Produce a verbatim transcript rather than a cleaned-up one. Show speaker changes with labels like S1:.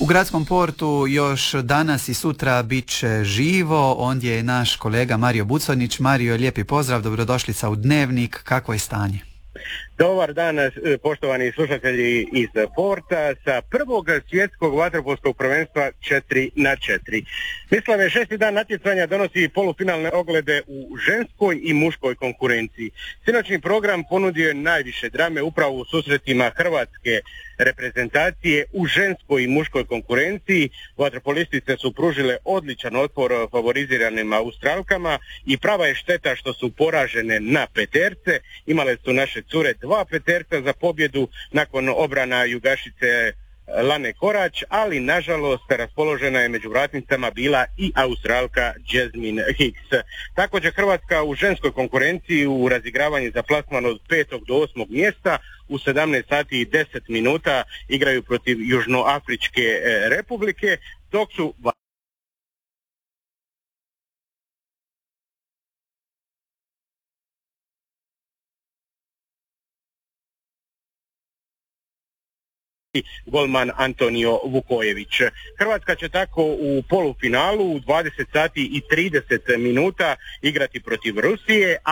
S1: gradskom portu još danas i sutra bit će živo. Ondje je naš kolega Mario Buconić. Mario, lijepi pozdrav, dobrodošlica u Dnevnik. Kako je stanje?
S2: Dobar dan, poštovani slušatelji iz porta, sa prvog svjetskog vaterpolskog prvenstva četiri na četiri. Mislave šesti dan natjecanja donosi polufinalne oglede u ženskoj i muškoj konkurenciji. Sinoćni program ponudio je najviše drame upravo u susretima hrvatske reprezentacije u ženskoj i muškoj konkurenciji. Vaterpolistice su pružile odličan otpor favoriziranim Australkama i prava je šteta što su poražene na peterce. Imale su naše cure dva peterca za pobjedu nakon obrana Jugašice Lane Korać, ali nažalost raspoložena je među vratnicama bila i Australka Jasmine Hicks. Također Hrvatska u ženskoj konkurenciji u razigravanju za plasman od petog do osmog mjesta u sedamnaest sati i deset minuta igraju protiv Južnoafričke republike, dok su golman Antonio Vukojević. Hrvatska će tako u polufinalu u dvadeset sati i trideset minuta igrati protiv Rusije,